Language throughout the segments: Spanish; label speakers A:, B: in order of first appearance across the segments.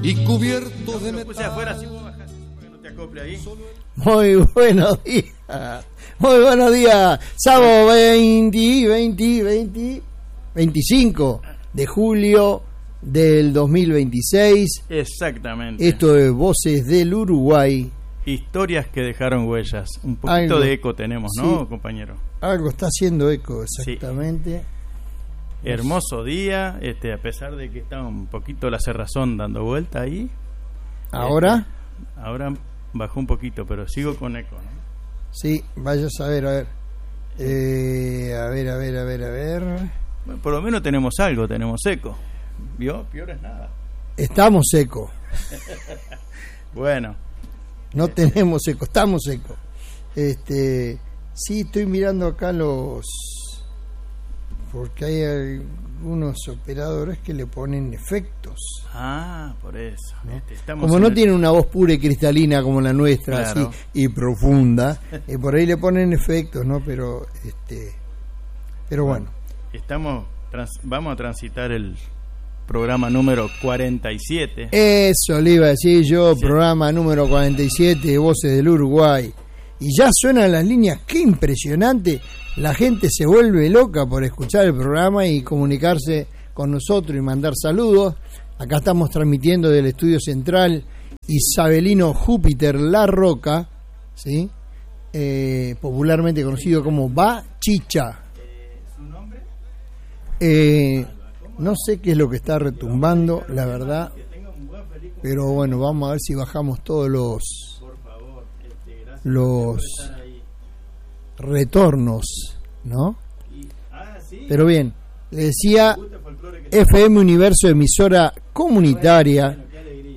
A: y cubiertos de
B: Lo puse afuera,
A: metal.
B: así vos bajás, para que no te acople ahí.
C: Muy buenos días. Muy buenos días. Sábado 25 de julio del 2026.
B: Exactamente.
C: Esto es Voces del Uruguay.
B: Historias que dejaron huellas. Un poquito
C: Algo.
B: de eco tenemos, ¿no,
C: Sí.
B: compañero?
C: Algo está haciendo eco, exactamente.
B: Hermoso día, a pesar de que está un poquito la cerrazón dando vuelta ahí.
C: ¿Ahora?
B: Ahora bajó un poquito, pero sigo con eco, ¿no?
C: Sí, vaya a saber, a ver. A ver.
B: Bueno, por lo menos tenemos algo, tenemos eco. ¿Vio? Peor es nada.
C: Estamos eco.
B: Bueno,
C: No tenemos eco, estamos eco. Sí, estoy mirando acá porque hay algunos operadores que le ponen efectos.
B: por eso. Estamos
C: Como
B: en
C: no
B: el-
C: tienen una voz pura y cristalina como la nuestra,
B: Claro.
C: así y profunda, por ahí le ponen efectos, ¿no? Pero bueno.
B: Vamos a transitar el programa número 47.
C: Eso le iba a decir yo,
B: Sí.
C: programa número 47 de Voces del Uruguay. Y ya suenan las líneas, qué impresionante. La gente se vuelve loca por escuchar el programa y comunicarse con nosotros y mandar saludos. Acá estamos transmitiendo del estudio central Isabelino Júpiter La Roca, ¿sí? Popularmente conocido como Bachicha.
B: ¿Su nombre?
C: No sé qué es lo que está retumbando, la verdad. Pero bueno, vamos a ver si bajamos todos los retornos, ¿no? Pero bien, le decía FM Universo, emisora comunitaria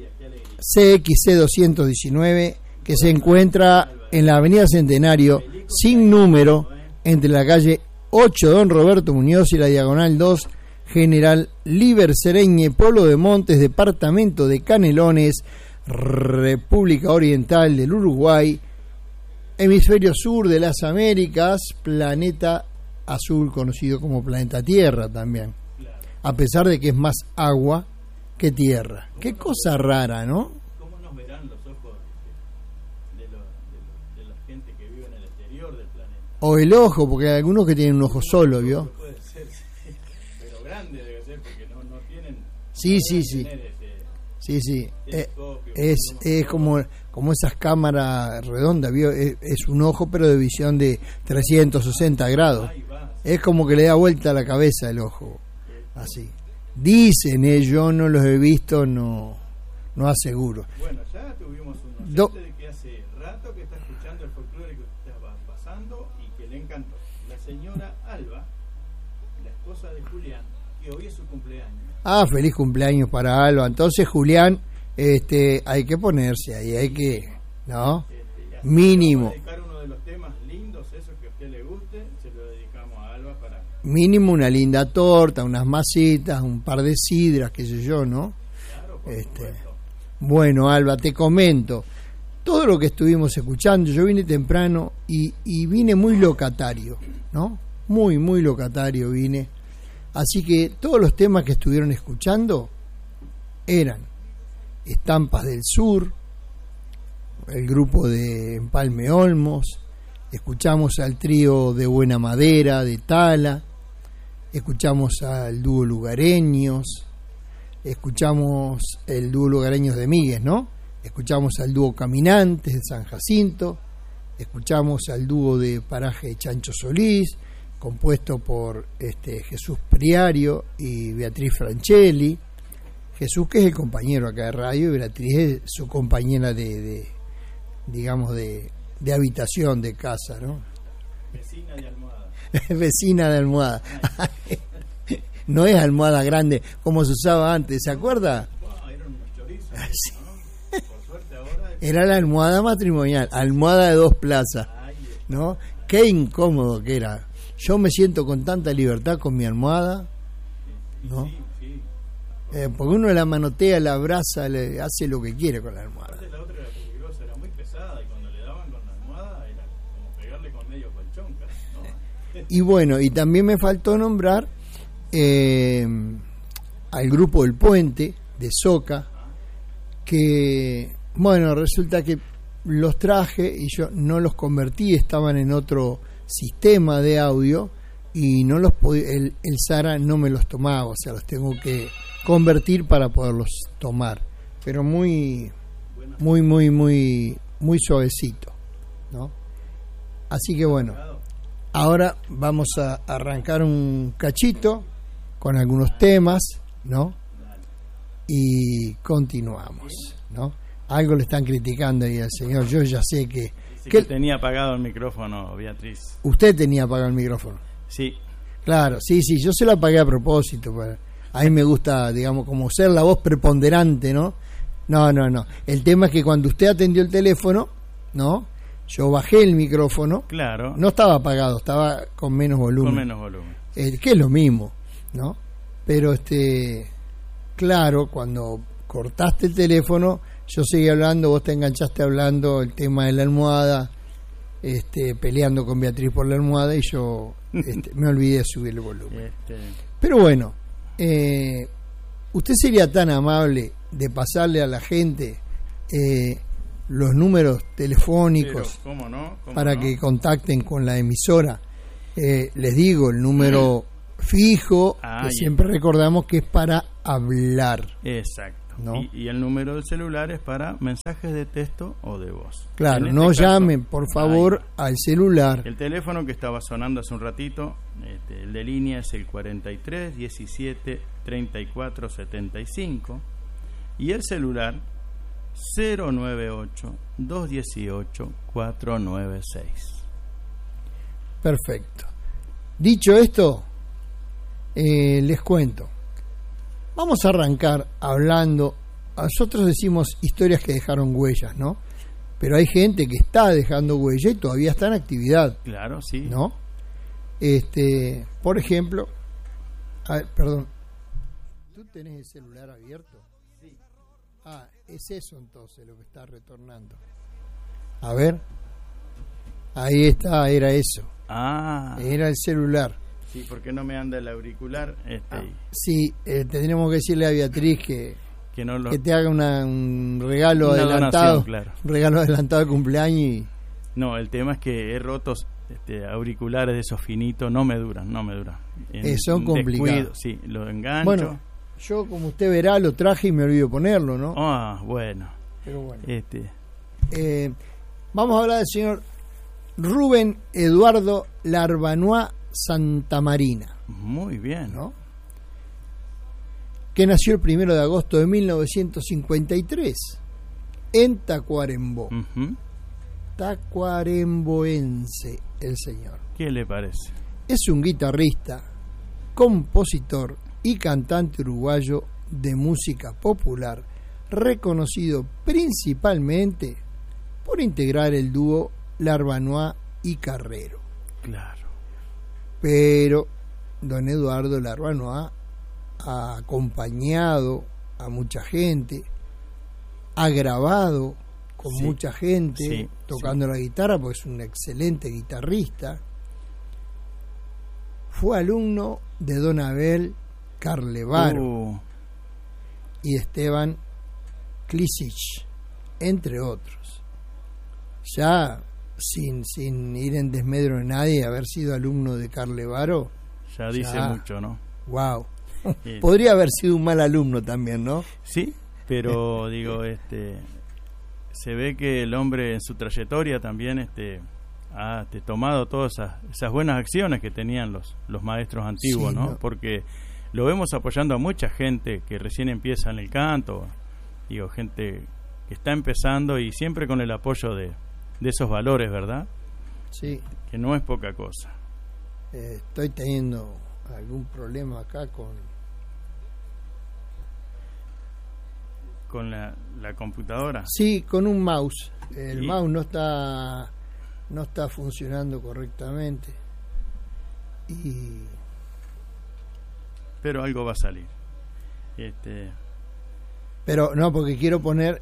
C: CXC 219, que se encuentra en la avenida Centenario, sin número, entre la calle 8 Don Roberto Muñoz y la diagonal 2 General Líber Sereñe, Pueblo de Montes, departamento de Canelones, República Oriental del Uruguay, hemisferio sur de las Américas, planeta azul, conocido como planeta Tierra también, a pesar de que es más agua que tierra. Qué cosa rara, ¿no?
B: ¿Cómo nos verán los ojos de la gente que vive en el exterior del planeta?
C: O el ojo, porque hay algunos que tienen un ojo solo, ¿vio?
B: Puede ser, sí, pero grande debe ser porque no tienen.
C: Sí.
B: Tener
C: Sí.
B: telescopio,
C: Es como esas cámaras redondas, ¿vio? Es un ojo, pero de visión de 360 grados.
B: ahí va.
C: Es como que le da vuelta a la cabeza el ojo. Así. Dicen, yo no los he visto, no aseguro.
B: Bueno, ya tuvimos un
C: Do-
B: oyente de que hace rato que está escuchando el folclore que usted estaba pasando y que le encantó. La señora Alba, la esposa de Julián, que hoy es su cumpleaños.
C: Feliz cumpleaños para Alba. Entonces, Julián, hay que ponerse ahí, hay que, ¿no?
B: Y así
C: Mínimo.
B: vamos a dedicar uno de los temas lindos, esos que a usted le guste, se lo dedicamos a Alba para.
C: Mínimo una linda torta, unas masitas, un par de sidras, qué sé yo, ¿no?
B: Claro, por supuesto.
C: Bueno, Alba, te comento. Todo lo que estuvimos escuchando, yo vine temprano y vine muy locatario, ¿no? Muy locatario vine. Así que todos los temas que estuvieron escuchando eran Estampas del Sur, el grupo de Empalme Olmos, escuchamos al trío de Buena Madera, de Tala, escuchamos al dúo Lugareños, escuchamos el dúo Lugareños de Míguez, ¿no? Escuchamos al dúo Caminantes de San Jacinto, escuchamos al dúo de Paraje de Chancho Solís, compuesto por Jesús Priario y Beatriz Franchelli. Jesús, que es el compañero acá de radio, y Beatriz es su compañera digamos de habitación, de casa, ¿no?
B: Vecina de Almohada.
C: Vecina de almohada. No es almohada grande como se usaba antes, ¿se acuerda?
B: Eran unos chorizos,
C: Sí.
B: ¿no? Por suerte ahora.
C: Era la almohada matrimonial, almohada de 2 plazas,
B: Ay,
C: ¿no? Qué incómodo que era. Yo me siento con tanta libertad con mi almohada, ¿no?
B: sí.
C: Porque uno la manotea, la abraza, le hace lo que quiere con la almohada.
B: Aparte la otra era peligrosa, era muy pesada y cuando le daban con la almohada era como pegarle con medio colchón, ¿no?
C: Y bueno, y también me faltó nombrar al grupo El Puente de Soca, que, bueno, resulta que los traje y yo no los convertí, estaban en otro sistema de audio y no los el Sara no me los tomaba, o sea, los tengo que convertir para poderlos tomar, pero muy suavecito, ¿no? Así que bueno, ahora vamos a arrancar un cachito con algunos temas, ¿no? Y continuamos, ¿no? Algo le están criticando ahí al señor. Yo ya sé que...
A: Dice que tenía apagado el micrófono, Beatriz.
C: Usted tenía apagado el micrófono.
A: Sí.
C: Claro, sí, yo se lo apagué a propósito. A mí me gusta, digamos, como ser la voz preponderante, ¿no? No. El tema es que cuando usted atendió el teléfono, ¿no? Yo bajé el micrófono.
A: Claro.
C: No estaba apagado, estaba con menos volumen.
A: Con menos volumen.
C: Que es lo mismo, ¿no? Pero, claro, cuando cortaste el teléfono, yo seguí hablando, vos te enganchaste hablando el tema de la almohada, peleando con Beatriz por la almohada, y yo me olvidé de subir el volumen. Pero bueno, usted sería tan amable de pasarle a la gente los números telefónicos.
A: Pero, ¿cómo no?
C: Para que contacten con la emisora. Les digo, el número fijo, que siempre recordamos que es para hablar.
A: Exacto.
C: ¿No?
A: Y el número del celular es para mensajes de texto o de voz.
C: Claro, no llamen, por favor, al celular.
A: El teléfono que estaba sonando hace un ratito, el de línea, es el 43 17 34 75, y el celular 098 218 496.
C: Perfecto. Dicho esto, les cuento. Vamos a arrancar hablando. Nosotros decimos historias que dejaron huellas, ¿no? Pero hay gente que está dejando huella y todavía está en actividad.
A: Claro, sí.
C: ¿No? Por ejemplo, a ver, perdón. ¿Tú tenés el celular abierto? Sí. Ah, es eso entonces lo que está retornando. A ver. Ahí está, era eso.
A: Ah.
C: Era el celular.
A: Sí, porque no me anda el auricular.
C: Sí, tendríamos que decirle a Beatriz que te haga un regalo adelantado,
A: donación, claro.
C: Un regalo adelantado de cumpleaños.
A: No, el tema es que he roto auriculares de esos finitos, no me duran.
C: Son complicados.
A: Sí, lo engancho.
C: Bueno, yo como usted verá lo traje y me olvido ponerlo, ¿no?
A: Ah, bueno.
C: Pero bueno. Vamos a hablar del señor Rubén Eduardo Larbanois Santamarina.
A: Muy bien,
C: ¿no? Que nació el 1 de agosto de 1953 en Tacuarembó. Tacuaremboense el señor.
A: ¿Qué le parece?
C: Es un guitarrista, compositor y cantante uruguayo de música popular, reconocido principalmente por integrar el dúo Larbanois y Carrero.
A: Claro.
C: Pero don Eduardo Larbanois ha acompañado a mucha gente, ha grabado con mucha gente, tocando la guitarra, porque es un excelente guitarrista. Fue alumno de don Abel Carlevaro y Esteban Klisic, entre otros. Ya sin ir en desmedro de nadie, haber sido alumno de Carlevaro
A: ya dice mucho, ¿no?
C: Wow. Podría haber sido un mal alumno también, ¿no?
A: Sí, pero digo, se ve que el hombre en su trayectoria también ha tomado todas esas buenas acciones que tenían los maestros antiguos, ¿no? Porque lo vemos apoyando a mucha gente que recién empieza en el canto, digo, gente que está empezando, y siempre con el apoyo de esos valores, ¿verdad?
C: Sí.
A: Que no es poca cosa.
C: Estoy teniendo algún problema acá con
A: la computadora.
C: Sí, con un mouse. El mouse no está funcionando correctamente.
A: Pero algo va a salir.
C: Pero no, porque quiero poner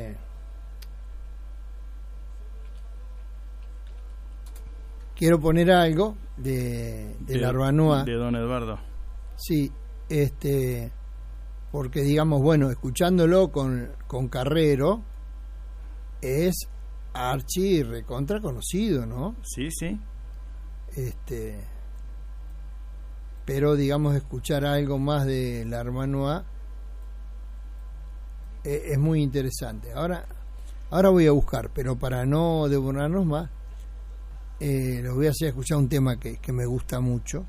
C: algo de Larbanois,
A: de don Eduardo.
C: sí, porque digamos, bueno, escuchándolo con Carrero, es archi recontra conocido, ¿no?
A: Sí, sí.
C: Pero digamos, escuchar algo más de Larbanois es muy interesante. Ahora voy a buscar, pero para no devorarnos más, los voy a hacer escuchar un tema que me gusta mucho,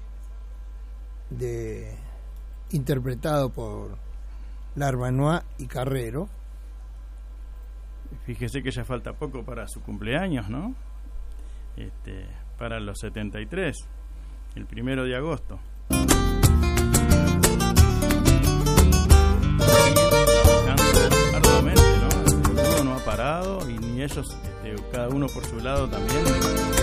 C: interpretado por Larbanois y Carrero.
A: Fíjese que ya falta poco para su cumpleaños, ¿no? Para los 73, el 1 de agosto. Trabajando arduamente, ¿no? El grupo no ha parado y ni ellos, cada uno por su lado también.